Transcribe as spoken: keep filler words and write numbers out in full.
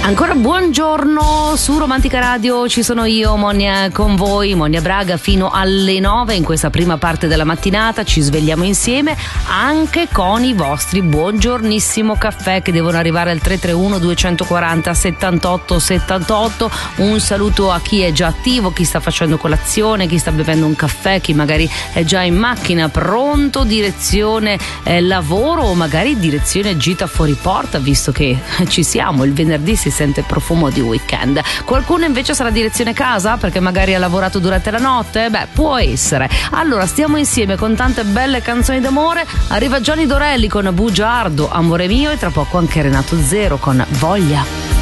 Ancora buongiorno, su Romantica Radio ci sono io, Monia, con voi, Monia Braga, fino alle nove. In questa prima parte della mattinata ci svegliamo insieme anche con i vostri buongiornissimo caffè che devono arrivare al tre tre uno due quattro zero settantotto settantotto. Un saluto a chi è già attivo, chi sta facendo colazione, chi sta bevendo un caffè, chi magari è già in macchina pronto, direzione eh, lavoro o magari direzione gita fuori porta, visto che ci siamo, il venerdì si sente profumo di weekend. Qualcuno invece sarà direzione casa perché magari ha lavorato durante la notte? Beh, può essere. Allora stiamo insieme con tante belle canzoni d'amore. Arriva Gianni Dorelli con Bugiardo, Amore mio, e tra poco anche Renato Zero con Voglia.